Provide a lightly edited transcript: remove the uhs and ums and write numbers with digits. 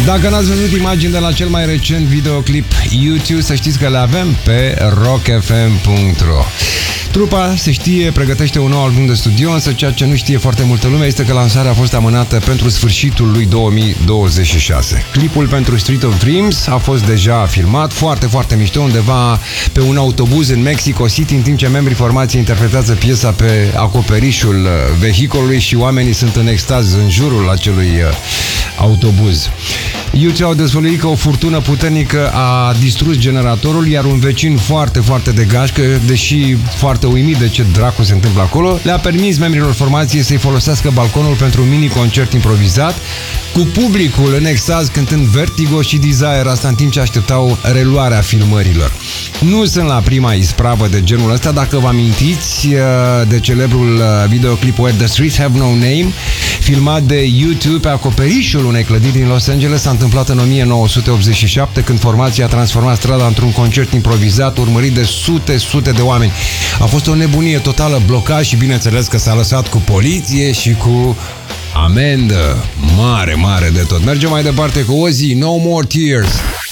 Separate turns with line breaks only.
Dacă n-ați văzut imagini de la cel mai recent videoclip YouTube, să știți că le avem pe rockfm.ro. Trupa, se știe, pregătește un nou album de studio, însă ceea ce nu știe foarte multă lume este că lansarea a fost amânată pentru sfârșitul lui 2026. Clipul pentru Street of Dreams a fost deja filmat, foarte, foarte mișto, undeva pe un autobuz în Mexico City, în timp ce membrii formației interpretează piesa pe acoperișul vehiculului și oamenii sunt în extaz în jurul acelui autobuz. YouTube au dezvăluit că o furtună puternică a distrus generatorul, iar un vecin foarte, foarte de gașcă, deși foarte uimit de ce dracu se întâmplă acolo, le-a permis membrilor formației să-i folosească balconul pentru un mini-concert improvizat, cu publicul în extaz cântând Vertigo și Desire, asta în timp ce așteptau reluarea filmărilor. Nu sunt la prima ispravă de genul ăsta, dacă vă amintiți de celebrul videoclip Where the Streets Have No Name, filmat de YouTube pe acoperișul unei clădiri din Los Angeles, s-a întâmplat în 1987, când formația a transformat strada într-un concert improvizat, urmărit de sute de oameni. A fost o nebunie totală, blocaj și bineînțeles că s-a lăsat cu poliție și cu amendă mare de tot. Mergem mai departe cu Ozzy, No More Tears.